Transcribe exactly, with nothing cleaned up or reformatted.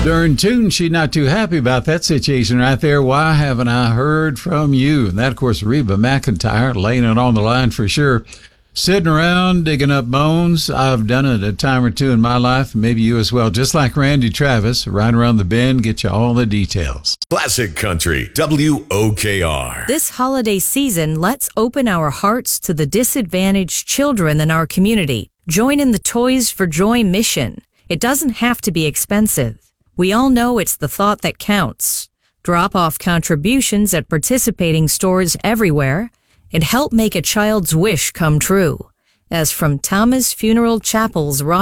Darn tune, she's not too happy about that situation right there. Why haven't I heard from you? And that, of course, Reba McEntire laying it on the line for sure. Sitting around digging up bones. I've done it a time or two in my life, maybe you as well. Just like Randy Travis, right around the bend, get you all the details. Classic Country, W O K R. This holiday season, let's open our hearts to the disadvantaged children in our community. Join in the Toys for Joy mission. It doesn't have to be expensive. We all know it's the thought that counts. Drop off contributions at participating stores everywhere and help make a child's wish come true. As from Thomas Funeral Chapel's